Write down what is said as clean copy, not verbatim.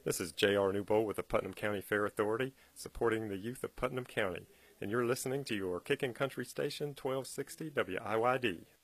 This is J.R. Newbold with the Putnam County Fair Authority, supporting the youth of Putnam County, and you're listening to your Kickin' Country station, 1260 WIYD.